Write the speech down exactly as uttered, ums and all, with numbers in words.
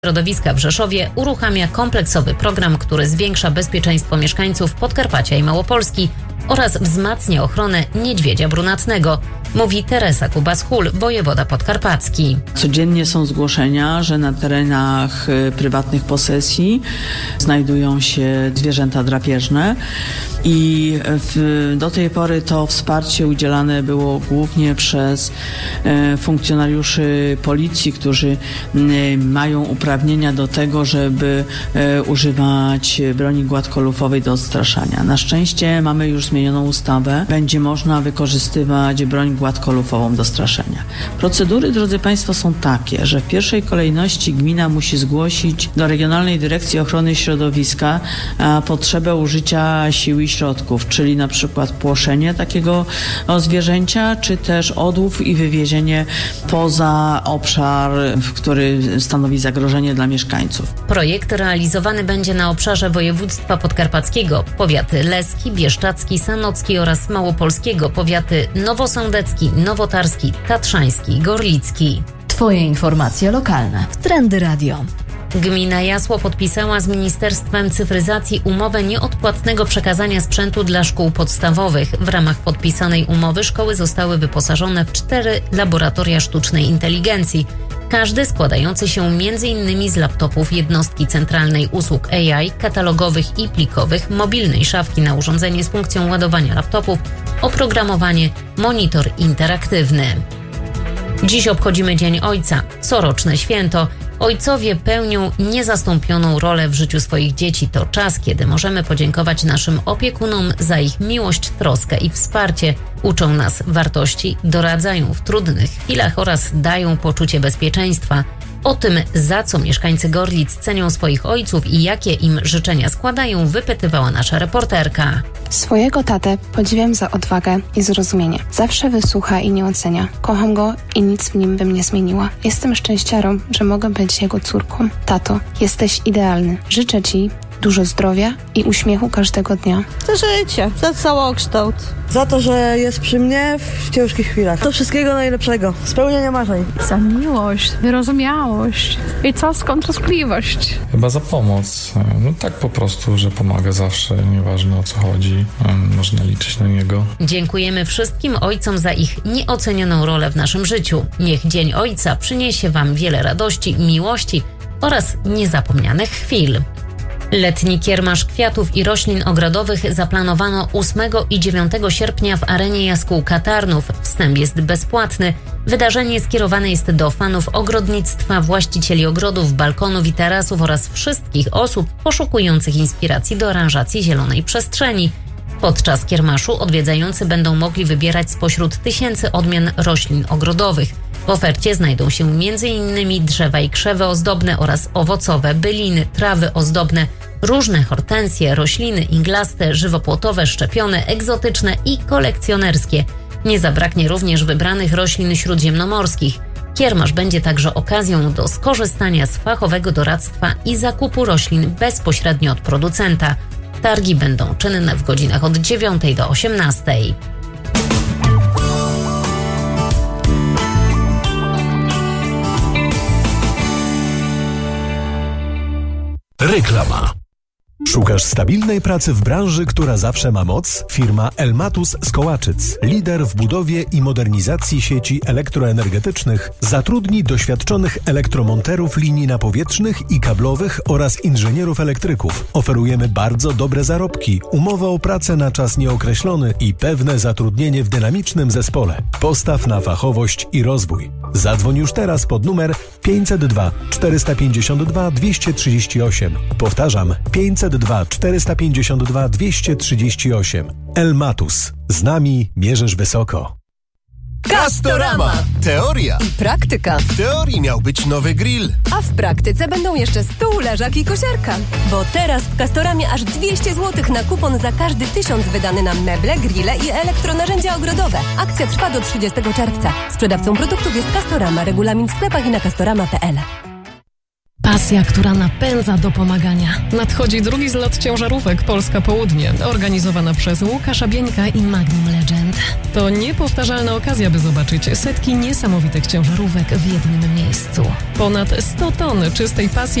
Środowiska w Rzeszowie uruchamia kompleksowy program, który zwiększa bezpieczeństwo mieszkańców Podkarpacia i Małopolski oraz wzmacnia ochronę niedźwiedzia brunatnego, mówi Teresa Kubas-Hul, wojewoda podkarpacki. Codziennie są zgłoszenia, że na terenach prywatnych posesji znajdują się zwierzęta drapieżne i w, do tej pory to wsparcie udzielane było głównie przez e, funkcjonariuszy policji, którzy e, mają uprawnienia do tego, żeby e, używać broni gładkolufowej do odstraszania. Na szczęście mamy już zmienioną ustawę. Będzie można wykorzystywać broń gładkolufową do straszenia. Procedury, drodzy Państwo, są takie, że w pierwszej kolejności gmina musi zgłosić do Regionalnej Dyrekcji Ochrony Środowiska a, potrzebę użycia sił i środków, czyli na przykład płoszenie takiego o, zwierzęcia, czy też odłów i wywiezienie poza obszar, który stanowi zagrożenie dla mieszkańców. Projekt realizowany będzie na obszarze województwa podkarpackiego, powiaty leski, bieszczacki, sanocki oraz małopolskiego, powiaty nowosądecki, nowotarski, tatrzański, gorlicki. Twoje informacje lokalne w Trendy Radio. Gmina Jasło podpisała z Ministerstwem Cyfryzacji umowę nieodpłatnego przekazania sprzętu dla szkół podstawowych. W ramach podpisanej umowy szkoły zostały wyposażone w cztery laboratoria sztucznej inteligencji. Każdy składający się między innymi z laptopów jednostki centralnej usług A I, katalogowych i plikowych, mobilnej szafki na urządzenie z funkcją ładowania laptopów, oprogramowanie, monitor interaktywny. Dziś obchodzimy Dzień Ojca, coroczne święto. Ojcowie pełnią niezastąpioną rolę w życiu swoich dzieci. To czas, kiedy możemy podziękować naszym opiekunom za ich miłość, troskę i wsparcie. Uczą nas wartości, doradzają w trudnych chwilach oraz dają poczucie bezpieczeństwa. O tym, za co mieszkańcy Gorlic cenią swoich ojców i jakie im życzenia składają, wypytywała nasza reporterka. Swojego tatę podziwiam za odwagę i zrozumienie. Zawsze wysłucha i nie ocenia. Kocham go i nic w nim bym nie zmieniła. Jestem szczęściarą, że mogę być jego córką. Tato, jesteś idealny. Życzę ci dużo zdrowia i uśmiechu każdego dnia. Za życie, za całokształt. Za to, że jest przy mnie w ciężkich chwilach. Do wszystkiego najlepszego. Spełnienia marzeń. Za miłość, wyrozumiałość i całą troskliwość. Chyba za pomoc. No tak po prostu, że pomaga zawsze, nieważne o co chodzi. Można liczyć na niego. Dziękujemy wszystkim ojcom za ich nieocenioną rolę w naszym życiu. Niech Dzień Ojca przyniesie Wam wiele radości, miłości oraz niezapomnianych chwil. Letni kiermasz kwiatów i roślin ogrodowych zaplanowano ósmego i dziewiątego sierpnia w arenie Jaskółka Tarnów. Wstęp jest bezpłatny. Wydarzenie skierowane jest do fanów ogrodnictwa, właścicieli ogrodów, balkonów i tarasów oraz wszystkich osób poszukujących inspiracji do aranżacji zielonej przestrzeni. Podczas kiermaszu odwiedzający będą mogli wybierać spośród tysięcy odmian roślin ogrodowych. W ofercie znajdą się między innymi drzewa i krzewy ozdobne oraz owocowe, byliny, trawy ozdobne, różne hortensje, rośliny iglaste, żywopłotowe, szczepione, egzotyczne i kolekcjonerskie. Nie zabraknie również wybranych roślin śródziemnomorskich. Kiermasz będzie także okazją do skorzystania z fachowego doradztwa i zakupu roślin bezpośrednio od producenta. Targi będą czynne w godzinach od dziewiątej do osiemnastej. Reklama. Szukasz stabilnej pracy w branży, która zawsze ma moc? Firma Elmatus z Kołaczyc, lider w budowie i modernizacji sieci elektroenergetycznych, zatrudni doświadczonych elektromonterów linii napowietrznych i kablowych oraz inżynierów elektryków. Oferujemy bardzo dobre zarobki, umowę o pracę na czas nieokreślony i pewne zatrudnienie w dynamicznym zespole. Postaw na fachowość i rozwój. Zadzwoń już teraz pod numer pięćset dwa czterysta pięćdziesiąt dwa dwieście trzydzieści osiem. Powtarzam, pięćset dwa czterysta pięćdziesiąt dwa dwieście trzydzieści osiem. Elmatus. Z nami mierzysz wysoko. Castorama. Teoria i praktyka. W teorii miał być nowy grill, a w praktyce będą jeszcze stół, leżak i kosiarka. Bo teraz w Castoramie aż dwieście złotych na kupon za każdy tysiąc wydany na meble, grille i elektronarzędzia ogrodowe. Akcja trwa do trzydziestego czerwca. Sprzedawcą produktów jest Castorama. Regulamin w sklepach i na castorama kropka p l. Pasja, która napędza do pomagania. Nadchodzi drugi zlot ciężarówek Polska Południe, organizowana przez Łukasza Bieńka i Magnum Legend. To niepowtarzalna okazja, by zobaczyć setki niesamowitych ciężarówek w jednym miejscu. Ponad sto ton czystej pasji